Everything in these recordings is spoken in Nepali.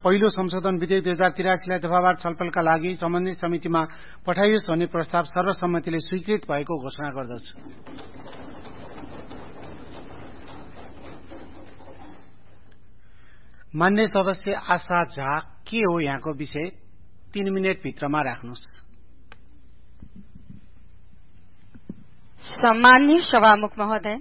पहिलो संशोधन विधेयक 2083 लाई दफावार छलफलका लागि सम्बन्धित समितिमा पठाइयोस् भन्ने प्रस्ताव सर्वसम्मतिले स्वीकृत भएको घोषणा गर्दछु। मान्य सदस्य आशा झा, के हो यहाँको विषय? 3 मिनेट भित्रमा राख्नुस्। सम्माननीय सभामुख महोदय,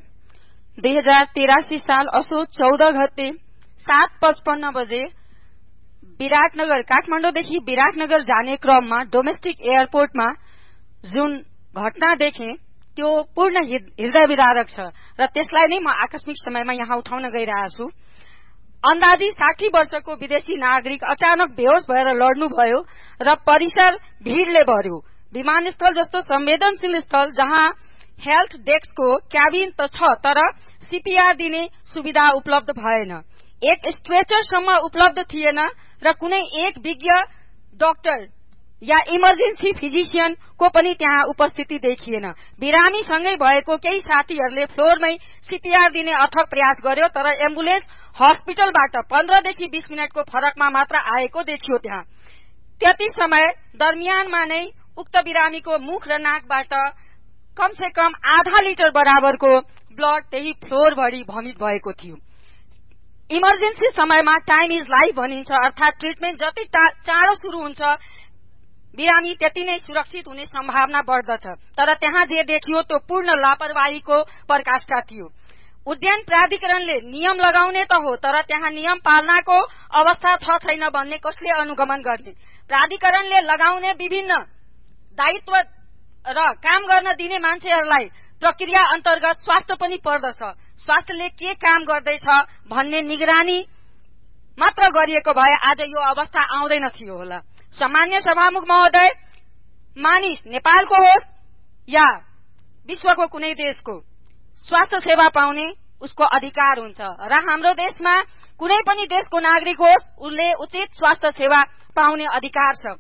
2083 साल असोज 14 गते 7:55 बजे विराटनगर काठमाडौँदेखि विराटनगर जाने क्रममा डोमेस्टिक एयरपोर्टमा जुन घटना देखे त्यो पूर्ण हृदय विदारक छ र त्यसलाई नै म आकस्मिक समयमा यहाँ उठाउन गइरहेको छु। अन्दाजी 60 वर्षको विदेशी नागरिक अचानक बेहोस भएर लड्नुभयो र परिसर भीड़ले भर्यो। विमानस्थल जस्तो संवेदनशील स्थल जहाँ हेल्थ डेस्कको क्याबिन त छ तर सीपीआर दिने सुविधा उपलब्ध भएन। एक स्ट्रेचरसम्म उपलब्ध थिएन र कुनै एक विज्ञ डाक्टर या इमर्जेन्सी फिजिशियन को पनि त्यहाँ उपस्थिति देखिएन। बिरामीसँगै भएको केही साथीहरूले फ्लोरमै सीपीआर दिने अथक प्रयास गर्यो तर एम्बुलेन्स हस्पिटलबाट 15 देखि 20 मिनटको फरकमा मात्र आएको देखियो। त्यहाँ त्यति समय दरमियानमा नै उक्त बिरामीको मुख र नाकबाट कम से कम आधा लिटर बराबरको ब्लड त्यही फ्लोर भरि भमिट भएको थियो। इमर्जेन्सी समयमा टाइम इज लाइफ भनिन्छ, अर्थात ट्रिटमेन्ट जति चाँडो शुरू हुन्छ बिरामी त्यति नै सुरक्षित हुने सम्भावना बढ्दछ। तर त्यहाँ जे देखियो त्यो पूर्ण लापरवाहीको प्रकाष्ठा थियो। उड्डयन प्राधिकरणले नियम लगाउने त हो तर त्यहाँ नियम पालनाको अवस्था छ छैन भन्ने कसले अनुगमन गर्ने? प्राधिकरणले लगाउने विभिन्न दायित्व र काम गर्न दिने मान्छेहरूलाई प्रक्रिया अन्तर्गत स्वास्थ्य पनि पर्दछ। स्वास्थ्यले के काम गर्दैछ भन्ने निगरानी मात्र गरिएको भए आज यो अवस्था आउँदैन थियो होला। सामान्य सभामुख महोदय, मानिस नेपालको होस् या विश्वको कुनै देशको स्वास्थ्य सेवा पाउने उसको अधिकार हुन्छ र हाम्रो देशमा कुनै पनि देशको नागरिक होस् उसले उचित स्वास्थ्य सेवा पाउने अधिकार छ।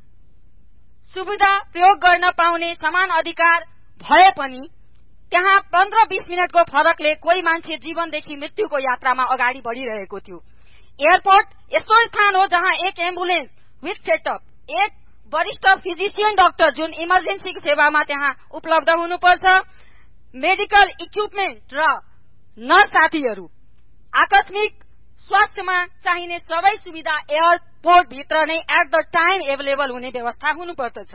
सुविधा प्रयोग गर्न पाउने समान अधिकार भए पनि त्यहाँ 15-20 मिनटको फरकले कोही मान्छे जीवनदेखि मृत्युको यात्रामा अगाडि बढ़िरहेको थियो। एयरपोर्ट यस्तो स्थान हो जहाँ एक एम्बुलेन्स विथ सेटअप, एक वरिष्ठ फिजिशियन डाक्टर जुन इमर्जेन्सी सेवामा त्यहाँ उपलब्ध हुनुपर्छ, मेडिकल इक्विपमेन्ट र नर्स साथीहरू, आकस्मिक स्वास्थ्यमा चाहिने सबै सुविधा एयरपोर्ट भित्र नै एट द टाइम एभाइलेबल हुने व्यवस्था हुनुपर्दछ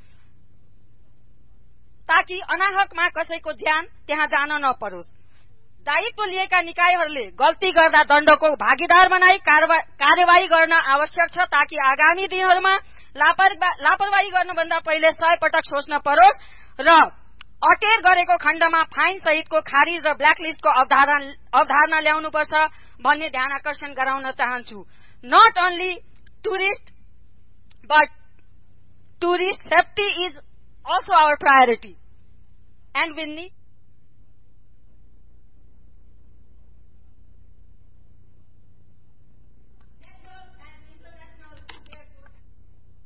ताकि अनाहकमा कसैको ज्यान त्यहाँ जान नपरोस्। दायित्व लिएका निकायहरूले गल्ती गर्दा दण्डको भागीदार बनाई कार्यवाही गर्न आवश्यक छ ताकि आगामी दिनहरूमा लापरवाही गर्नुभन्दा पहिले 100 पटक सोच्न परोस् र अटेर गरेको खण्डमा फाइन सहितको खारिज र ब्ल्याकलिस्टको अवधारणा ल्याउनुपर्छ भन्ने ध्यान आकर्षण गराउन चाहन्छु। Not only tourist but tourist safety is also our priority and we need